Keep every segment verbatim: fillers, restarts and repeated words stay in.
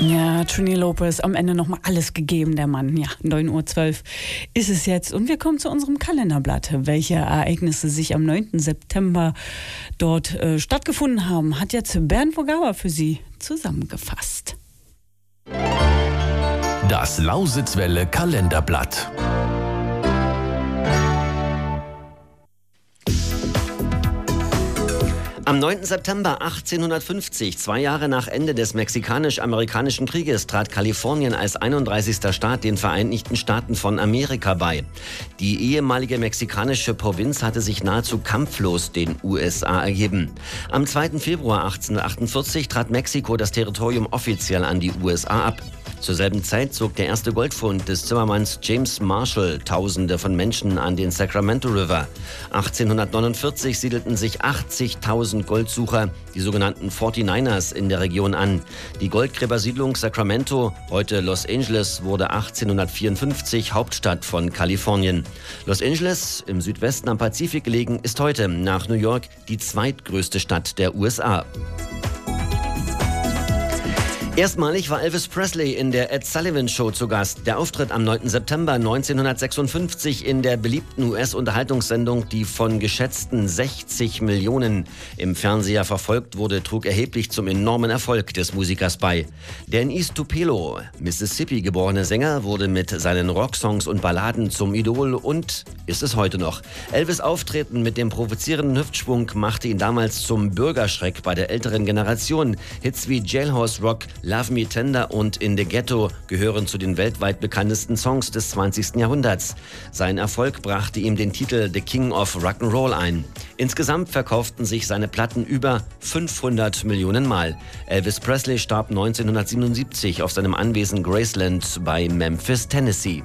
Ja, Trini Lopez, am Ende nochmal alles gegeben, der Mann. Ja, neun Uhr zwölf ist es jetzt. Und wir kommen zu unserem Kalenderblatt. Welche Ereignisse sich am neunten September dort äh, stattgefunden haben, hat jetzt Bernd Vogauer für Sie zusammengefasst. Das Lausitzwelle Kalenderblatt. Am neunten September achtzehnhundertfünfzig, zwei Jahre nach Ende des Mexikanisch-Amerikanischen Krieges, trat Kalifornien als einunddreißigster Staat den Vereinigten Staaten von Amerika bei. Die ehemalige mexikanische Provinz hatte sich nahezu kampflos den U S A ergeben. Am zweiten Februar achtzehnhundertachtundvierzig trat Mexiko das Territorium offiziell an die U S A ab. Zur selben Zeit zog der erste Goldfund des Zimmermanns James Marshall Tausende von Menschen an den Sacramento River. achtzehnhundertneunundvierzig siedelten sich achtzigtausend Goldsucher, die sogenannten forty-niners, in der Region an. Die Goldgräbersiedlung Sacramento, heute Los Angeles, wurde achtzehnhundertvierundfünfzig Hauptstadt von Kalifornien. Los Angeles, im Südwesten am Pazifik gelegen, ist heute nach New York die zweitgrößte Stadt der U S A. Erstmalig war Elvis Presley in der Ed Sullivan Show zu Gast. Der Auftritt am neunten September neunzehnhundertsechsundfünfzig in der beliebten U S-Unterhaltungssendung, die von geschätzten sechzig Millionen im Fernseher verfolgt wurde, trug erheblich zum enormen Erfolg des Musikers bei. Der in East Tupelo, Mississippi geborene Sänger wurde mit seinen Rocksongs und Balladen zum Idol und ist es heute noch. Elvis' Auftreten mit dem provozierenden Hüftschwung machte ihn damals zum Bürgerschreck bei der älteren Generation. Hits wie Jailhouse Rock, Love Me Tender und In the Ghetto gehören zu den weltweit bekanntesten Songs des zwanzigsten Jahrhunderts. Sein Erfolg brachte ihm den Titel The King of Rock'n'Roll ein. Insgesamt verkauften sich seine Platten über fünfhundert Millionen Mal. Elvis Presley starb neunzehnhundertsiebenundsiebzig auf seinem Anwesen Graceland bei Memphis, Tennessee.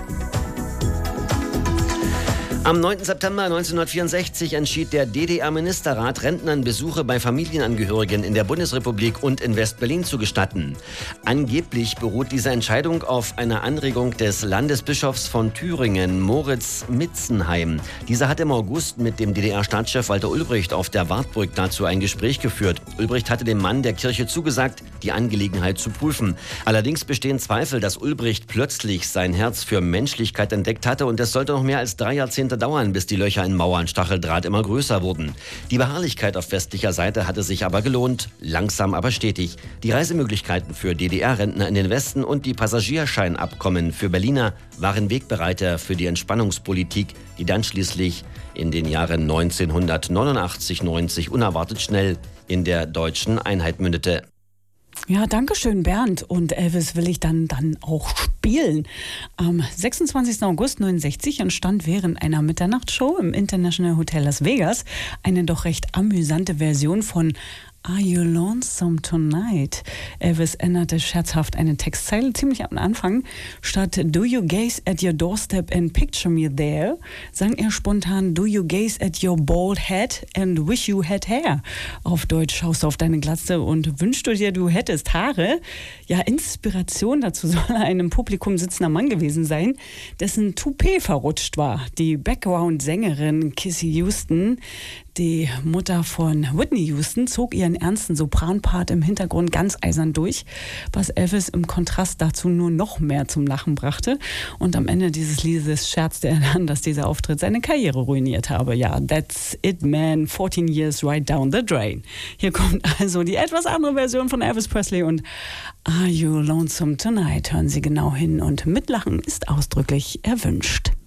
Am neunten September neunzehnhundertvierundsechzig entschied der D D R-Ministerrat, Rentnern Besuche bei Familienangehörigen in der Bundesrepublik und in West-Berlin zu gestatten. Angeblich beruht diese Entscheidung auf einer Anregung des Landesbischofs von Thüringen, Moritz Mitzenheim. Dieser hat im August mit dem D D R-Staatschef Walter Ulbricht auf der Wartburg dazu ein Gespräch geführt. Ulbricht hatte dem Mann der Kirche zugesagt, die Angelegenheit zu prüfen. Allerdings bestehen Zweifel, dass Ulbricht plötzlich sein Herz für Menschlichkeit entdeckt hatte und es sollte noch mehr als drei Jahrzehnte dauern, bis die Löcher in Mauern, Stacheldraht immer größer wurden. Die Beharrlichkeit auf westlicher Seite hatte sich aber gelohnt, langsam aber stetig. Die Reisemöglichkeiten für D D R-Rentner in den Westen und die Passagierscheinabkommen für Berliner waren Wegbereiter für die Entspannungspolitik, die dann schließlich in den Jahren neunzehnhundertneunundachtzig neunzig unerwartet schnell in der deutschen Einheit mündete. Ja, danke schön, Bernd. Und Elvis will ich dann, dann auch spielen. Am sechsundzwanzigsten August neunundsechzig entstand während einer Mitternachtsshow im International Hotel Las Vegas eine doch recht amüsante Version von Are You Lonesome Tonight? Elvis änderte scherzhaft eine Textzeile ziemlich am Anfang. Statt Do you gaze at your doorstep and picture me there, sang er spontan Do you gaze at your bald head and wish you had hair? Auf Deutsch schaust du auf deine Glatze und wünschst du dir, du hättest Haare. Ja, Inspiration dazu soll ein im Publikum sitzender Mann gewesen sein, dessen Toupet verrutscht war. Die Background-Sängerin Kissy Houston, die Mutter von Whitney Houston, zog ihren ernsten Sopranpart im Hintergrund ganz eisern durch, was Elvis im Kontrast dazu nur noch mehr zum Lachen brachte. Und am Ende dieses Liedes scherzte er dann, dass dieser Auftritt seine Karriere ruiniert habe. Ja, that's it, man. fourteen years right down the drain. Hier kommt also die etwas andere Version von Elvis Presley und Are You Lonesome Tonight? Hören Sie genau hin und Mitlachen ist ausdrücklich erwünscht.